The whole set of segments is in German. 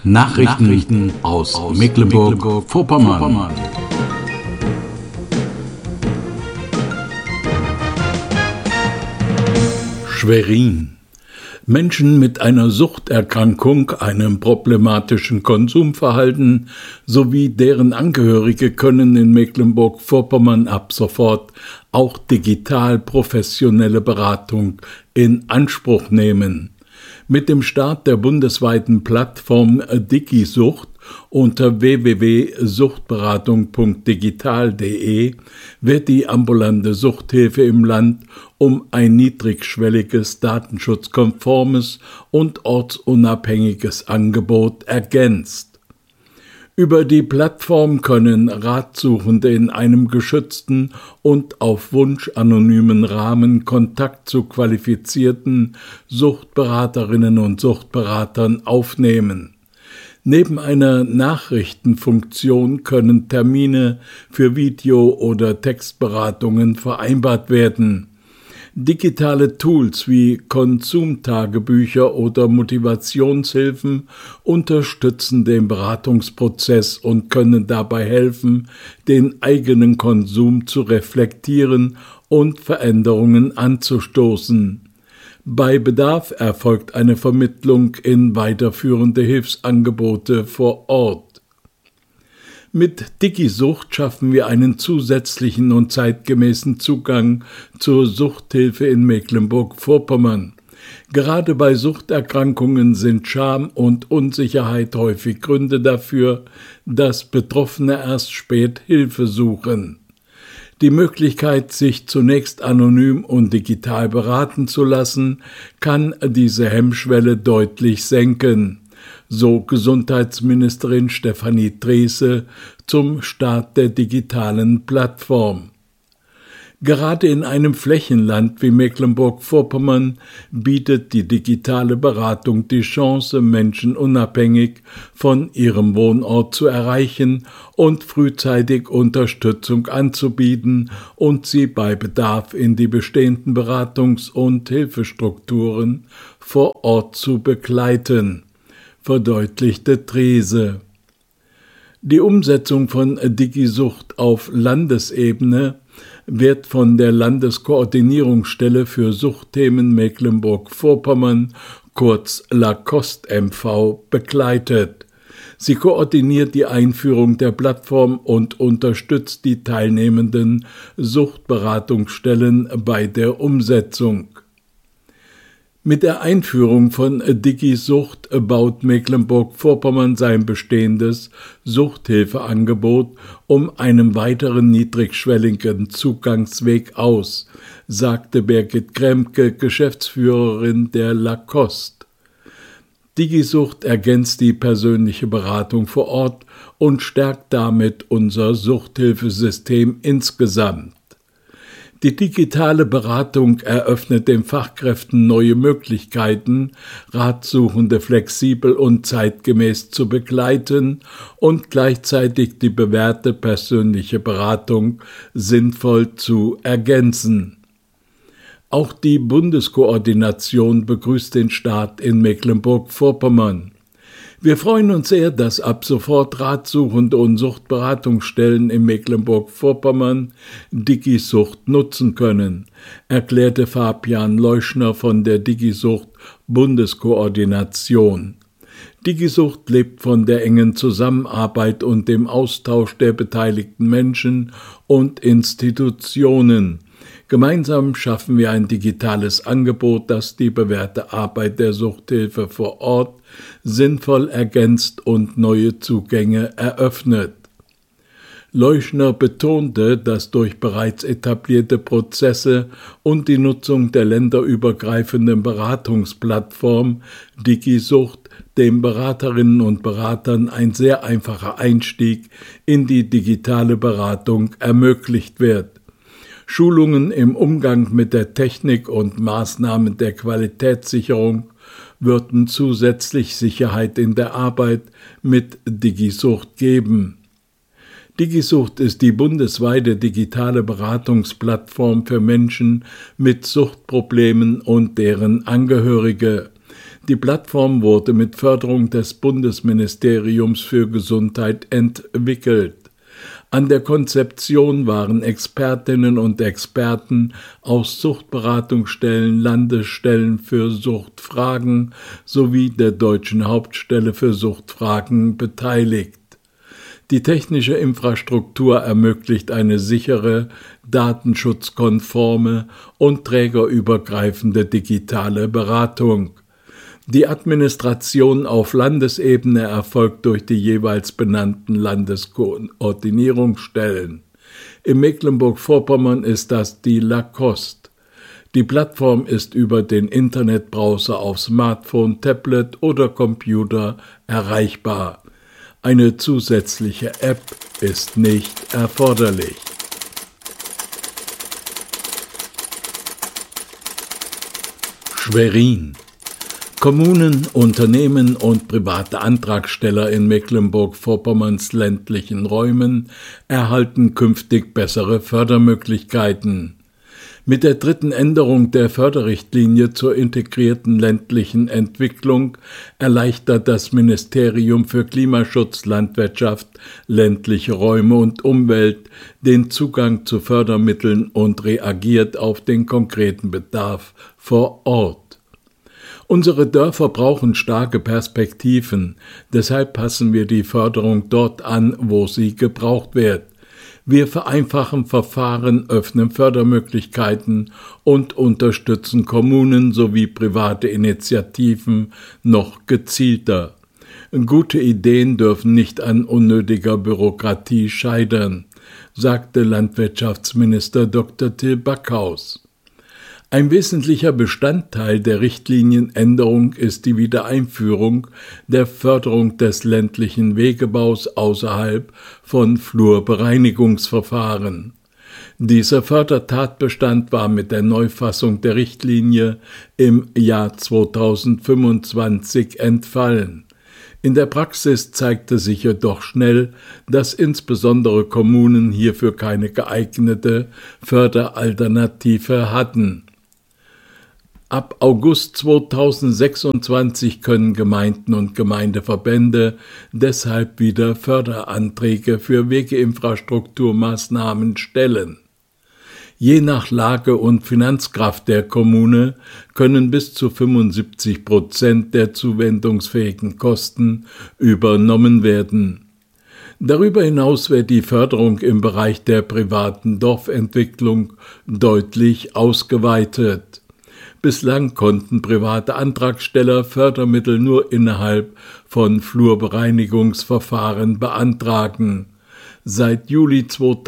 Nachrichten aus Mecklenburg-Vorpommern. Schwerin. Menschen mit einer Suchterkrankung, einem problematischen Konsumverhalten sowie deren Angehörige können in Mecklenburg-Vorpommern ab sofort auch digital professionelle Beratung in Anspruch nehmen. Mit dem Start der bundesweiten Plattform DigiSucht unter www.suchtberatung.digital.de wird die ambulante Suchthilfe im Land um ein niedrigschwelliges, datenschutzkonformes und ortsunabhängiges Angebot ergänzt. Über die Plattform können Ratsuchende in einem geschützten und auf Wunsch anonymen Rahmen Kontakt zu qualifizierten Suchtberaterinnen und Suchtberatern aufnehmen. Neben einer Nachrichtenfunktion können Termine für Video- oder Textberatungen vereinbart werden. Digitale Tools wie Konsumtagebücher oder Motivationshilfen unterstützen den Beratungsprozess und können dabei helfen, den eigenen Konsum zu reflektieren und Veränderungen anzustoßen. Bei Bedarf erfolgt eine Vermittlung in weiterführende Hilfsangebote vor Ort. Mit DigiSucht schaffen wir einen zusätzlichen und zeitgemäßen Zugang zur Suchthilfe in Mecklenburg-Vorpommern. Gerade bei Suchterkrankungen sind Scham und Unsicherheit häufig Gründe dafür, dass Betroffene erst spät Hilfe suchen. Die Möglichkeit, sich zunächst anonym und digital beraten zu lassen, kann diese Hemmschwelle deutlich senken, so Gesundheitsministerin Stefanie Drese zum Start der digitalen Plattform. Gerade in einem Flächenland wie Mecklenburg-Vorpommern bietet die digitale Beratung die Chance, Menschen unabhängig von ihrem Wohnort zu erreichen und frühzeitig Unterstützung anzubieten und sie bei Bedarf in die bestehenden Beratungs- und Hilfestrukturen vor Ort zu begleiten, verdeutlichte Drese. Die Umsetzung von DigiSucht auf Landesebene wird von der Landeskoordinierungsstelle für Suchtthemen Mecklenburg-Vorpommern, kurz LACOST-MV, begleitet. Sie koordiniert die Einführung der Plattform und unterstützt die teilnehmenden Suchtberatungsstellen bei der Umsetzung. Mit der Einführung von DigiSucht baut Mecklenburg-Vorpommern sein bestehendes Suchthilfeangebot um einen weiteren niedrigschwelligen Zugangsweg aus, sagte Birgit Kremke, Geschäftsführerin der LACOST. DigiSucht ergänzt die persönliche Beratung vor Ort und stärkt damit unser Suchthilfesystem insgesamt. Die digitale Beratung eröffnet den Fachkräften neue Möglichkeiten, Ratsuchende flexibel und zeitgemäß zu begleiten und gleichzeitig die bewährte persönliche Beratung sinnvoll zu ergänzen. Auch die Bundeskoordination begrüßt den Start in Mecklenburg-Vorpommern. Wir freuen uns sehr, dass ab sofort Ratsuchende und Suchtberatungsstellen in Mecklenburg-Vorpommern DigiSucht nutzen können, erklärte Fabian Leuschner von der DigiSucht Bundeskoordination. DigiSucht lebt von der engen Zusammenarbeit und dem Austausch der beteiligten Menschen und Institutionen. Gemeinsam schaffen wir ein digitales Angebot, das die bewährte Arbeit der Suchthilfe vor Ort sinnvoll ergänzt und neue Zugänge eröffnet. Leuschner betonte, dass durch bereits etablierte Prozesse und die Nutzung der länderübergreifenden Beratungsplattform DigiSucht den Beraterinnen und Beratern ein sehr einfacher Einstieg in die digitale Beratung ermöglicht wird. Schulungen im Umgang mit der Technik und Maßnahmen der Qualitätssicherung würden zusätzlich Sicherheit in der Arbeit mit DigiSucht geben. DigiSucht ist die bundesweite digitale Beratungsplattform für Menschen mit Suchtproblemen und deren Angehörige. Die Plattform wurde mit Förderung des Bundesministeriums für Gesundheit entwickelt. An der Konzeption waren Expertinnen und Experten aus Suchtberatungsstellen, Landesstellen für Suchtfragen sowie der Deutschen Hauptstelle für Suchtfragen beteiligt. Die technische Infrastruktur ermöglicht eine sichere, datenschutzkonforme und trägerübergreifende digitale Beratung. Die Administration auf Landesebene erfolgt durch die jeweils benannten Landeskoordinierungsstellen. In Mecklenburg-Vorpommern ist das die Lacoste. Die Plattform ist über den Internetbrowser auf Smartphone, Tablet oder Computer erreichbar. Eine zusätzliche App ist nicht erforderlich. Schwerin. Kommunen, Unternehmen und private Antragsteller in Mecklenburg-Vorpommerns ländlichen Räumen erhalten künftig bessere Fördermöglichkeiten. Mit der dritten Änderung der Förderrichtlinie zur integrierten ländlichen Entwicklung erleichtert das Ministerium für Klimaschutz, Landwirtschaft, ländliche Räume und Umwelt den Zugang zu Fördermitteln und reagiert auf den konkreten Bedarf vor Ort. Unsere Dörfer brauchen starke Perspektiven, deshalb passen wir die Förderung dort an, wo sie gebraucht wird. Wir vereinfachen Verfahren, öffnen Fördermöglichkeiten und unterstützen Kommunen sowie private Initiativen noch gezielter. Gute Ideen dürfen nicht an unnötiger Bürokratie scheitern, sagte Landwirtschaftsminister Dr. Till Backhaus. Ein wesentlicher Bestandteil der Richtlinienänderung ist die Wiedereinführung der Förderung des ländlichen Wegebaus außerhalb von Flurbereinigungsverfahren. Dieser Fördertatbestand war mit der Neufassung der Richtlinie im Jahr 2025 entfallen. In der Praxis zeigte sich jedoch schnell, dass insbesondere Kommunen hierfür keine geeignete Förderalternative hatten. Ab August 2026 können Gemeinden und Gemeindeverbände deshalb wieder Förderanträge für Wegeinfrastrukturmaßnahmen stellen. Je nach Lage und Finanzkraft der Kommune können bis zu 75% der zuwendungsfähigen Kosten übernommen werden. Darüber hinaus wird die Förderung im Bereich der privaten Dorfentwicklung deutlich ausgeweitet. Bislang konnten private Antragsteller Fördermittel nur innerhalb von Flurbereinigungsverfahren beantragen. Seit Juli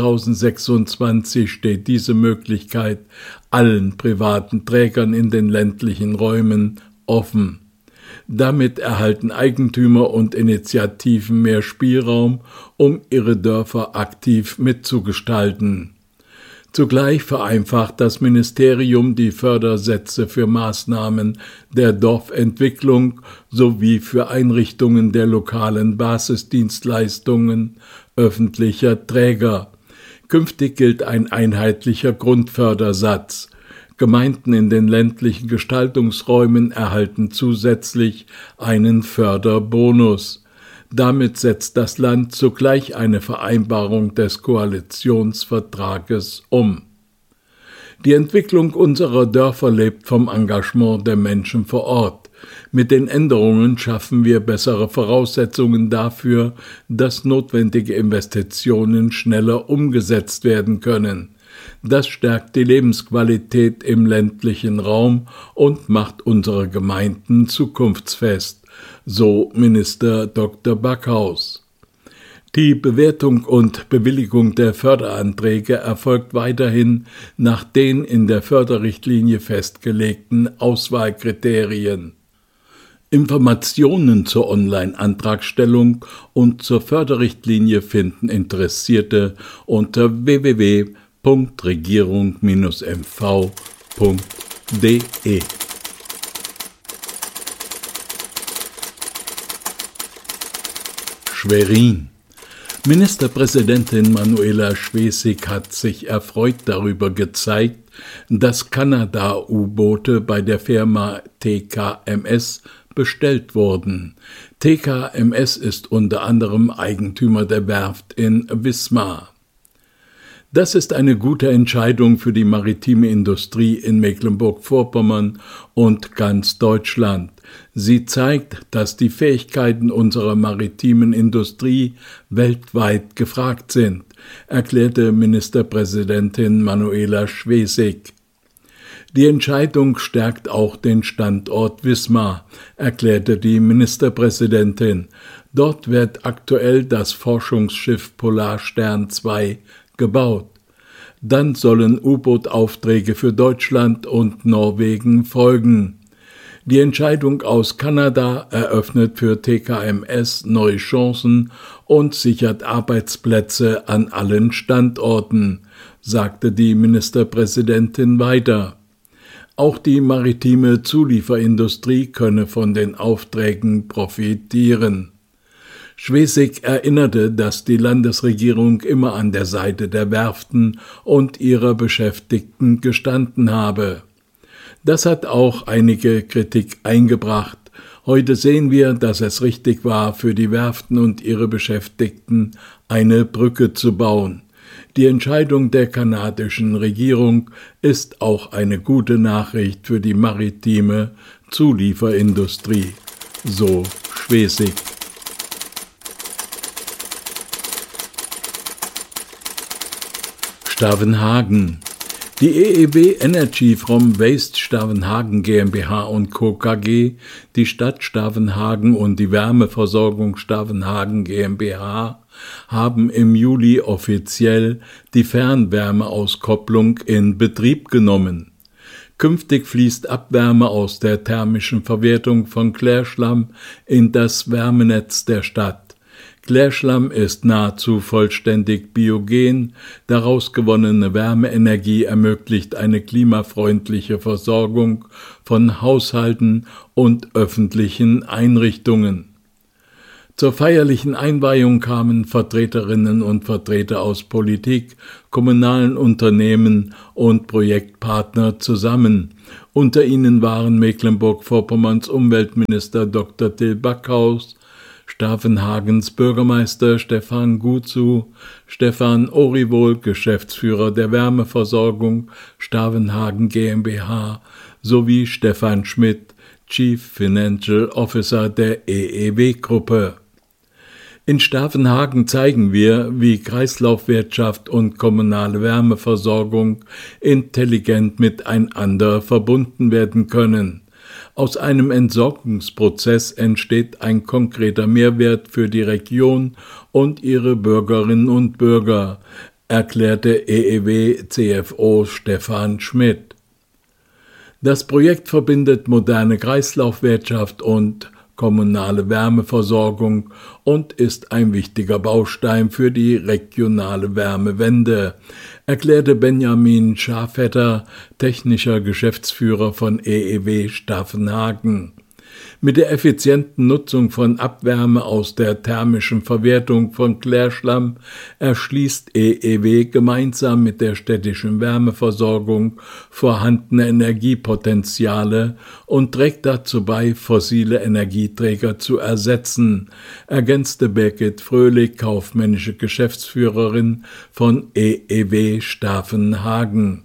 2026 steht diese Möglichkeit allen privaten Trägern in den ländlichen Räumen offen. Damit erhalten Eigentümer und Initiativen mehr Spielraum, um ihre Dörfer aktiv mitzugestalten. Zugleich vereinfacht das Ministerium die Fördersätze für Maßnahmen der Dorfentwicklung sowie für Einrichtungen der lokalen Basisdienstleistungen öffentlicher Träger. Künftig gilt ein einheitlicher Grundfördersatz. Gemeinden in den ländlichen Gestaltungsräumen erhalten zusätzlich einen Förderbonus. Damit setzt das Land zugleich eine Vereinbarung des Koalitionsvertrages um. Die Entwicklung unserer Dörfer lebt vom Engagement der Menschen vor Ort. Mit den Änderungen schaffen wir bessere Voraussetzungen dafür, dass notwendige Investitionen schneller umgesetzt werden können. Das stärkt die Lebensqualität im ländlichen Raum und macht unsere Gemeinden zukunftsfest, so Minister Dr. Backhaus. Die Bewertung und Bewilligung der Förderanträge erfolgt weiterhin nach den in der Förderrichtlinie festgelegten Auswahlkriterien. Informationen zur Online-Antragstellung und zur Förderrichtlinie finden Interessierte unter www.regierung-mv.de. Schwerin. Ministerpräsidentin Manuela Schwesig hat sich erfreut darüber gezeigt, dass Kanada-U-Boote bei der Firma TKMS bestellt wurden. TKMS ist unter anderem Eigentümer der Werft in Wismar. Das ist eine gute Entscheidung für die maritime Industrie in Mecklenburg-Vorpommern und ganz Deutschland. Sie zeigt, dass die Fähigkeiten unserer maritimen Industrie weltweit gefragt sind, erklärte Ministerpräsidentin Manuela Schwesig. Die Entscheidung stärkt auch den Standort Wismar, erklärte die Ministerpräsidentin. Dort wird aktuell das Forschungsschiff Polarstern II gebaut. Dann sollen U-Boot-Aufträge für Deutschland und Norwegen folgen. Die Entscheidung aus Kanada eröffnet für TKMS neue Chancen und sichert Arbeitsplätze an allen Standorten, sagte die Ministerpräsidentin weiter. Auch die maritime Zulieferindustrie könne von den Aufträgen profitieren. Schwesig erinnerte, dass die Landesregierung immer an der Seite der Werften und ihrer Beschäftigten gestanden habe. Das hat auch einige Kritik eingebracht. Heute sehen wir, dass es richtig war, für die Werften und ihre Beschäftigten eine Brücke zu bauen. Die Entscheidung der kanadischen Regierung ist auch eine gute Nachricht für die maritime Zulieferindustrie, so Schwesig. Stavenhagen. Die EEW Energy from Waste Stavenhagen GmbH & Co. KG, die Stadt Stavenhagen und die Wärmeversorgung Stavenhagen GmbH haben im Juli offiziell die Fernwärmeauskopplung in Betrieb genommen. Künftig fließt Abwärme aus der thermischen Verwertung von Klärschlamm in das Wärmenetz der Stadt. Klärschlamm ist nahezu vollständig biogen, daraus gewonnene Wärmeenergie ermöglicht eine klimafreundliche Versorgung von Haushalten und öffentlichen Einrichtungen. Zur feierlichen Einweihung kamen Vertreterinnen und Vertreter aus Politik, kommunalen Unternehmen und Projektpartner zusammen. Unter ihnen waren Mecklenburg-Vorpommerns Umweltminister Dr. Till Backhaus, Stavenhagens Bürgermeister Stefan Gutzu, Stefan Oriwohl, Geschäftsführer der Wärmeversorgung Stavenhagen GmbH, sowie Stefan Schmidt, Chief Financial Officer der EEW-Gruppe. In Stavenhagen zeigen wir, wie Kreislaufwirtschaft und kommunale Wärmeversorgung intelligent miteinander verbunden werden können. Aus einem Entsorgungsprozess entsteht ein konkreter Mehrwert für die Region und ihre Bürgerinnen und Bürger, erklärte EEW-CFO Stefan Schmidt. Das Projekt verbindet moderne Kreislaufwirtschaft und kommunale Wärmeversorgung und ist ein wichtiger Baustein für die regionale Wärmewende, erklärte Benjamin Schafetter, technischer Geschäftsführer von EEW Stavenhagen. Mit der effizienten Nutzung von Abwärme aus der thermischen Verwertung von Klärschlamm erschließt EEW gemeinsam mit der städtischen Wärmeversorgung vorhandene Energiepotenziale und trägt dazu bei, fossile Energieträger zu ersetzen, ergänzte Birgit Fröhlich, kaufmännische Geschäftsführerin von EEW Stavenhagen.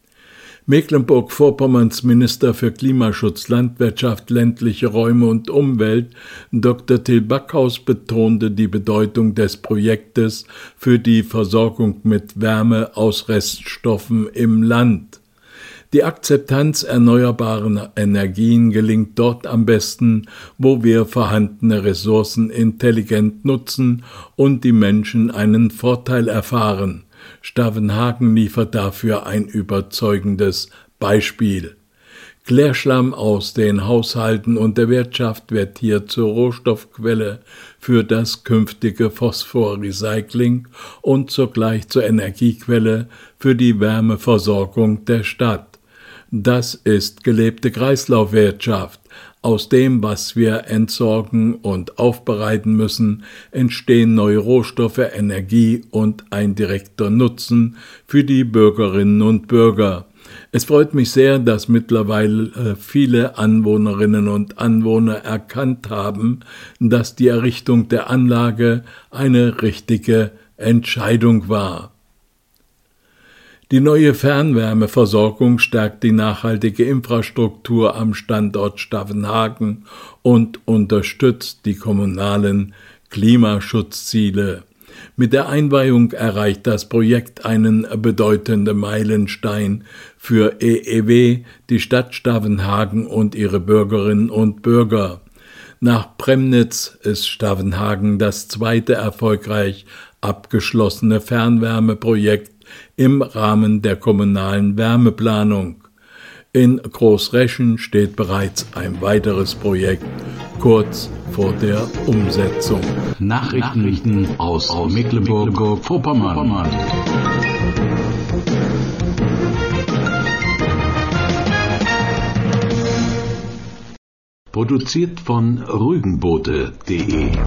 Mecklenburg-Vorpommerns Minister für Klimaschutz, Landwirtschaft, ländliche Räume und Umwelt, Dr. Till Backhaus, betonte die Bedeutung des Projektes für die Versorgung mit Wärme aus Reststoffen im Land. Die Akzeptanz erneuerbarer Energien gelingt dort am besten, wo wir vorhandene Ressourcen intelligent nutzen und die Menschen einen Vorteil erfahren. Stavenhagen liefert dafür ein überzeugendes Beispiel. Klärschlamm aus den Haushalten und der Wirtschaft wird hier zur Rohstoffquelle für das künftige Phosphorrecycling und zugleich zur Energiequelle für die Wärmeversorgung der Stadt. Das ist gelebte Kreislaufwirtschaft. Aus dem, was wir entsorgen und aufbereiten müssen, entstehen neue Rohstoffe, Energie und ein direkter Nutzen für die Bürgerinnen und Bürger. Es freut mich sehr, dass mittlerweile viele Anwohnerinnen und Anwohner erkannt haben, dass die Errichtung der Anlage eine richtige Entscheidung war. Die neue Fernwärmeversorgung stärkt die nachhaltige Infrastruktur am Standort Stavenhagen und unterstützt die kommunalen Klimaschutzziele. Mit der Einweihung erreicht das Projekt einen bedeutenden Meilenstein für EEW, die Stadt Stavenhagen und ihre Bürgerinnen und Bürger. Nach Premnitz ist Stavenhagen das zweite erfolgreich abgeschlossene Fernwärmeprojekt im Rahmen der kommunalen Wärmeplanung. In Großreschen steht bereits ein weiteres Projekt kurz vor der Umsetzung. Nachrichten aus Mecklenburg-Vorpommern. Produziert von rügenboote.de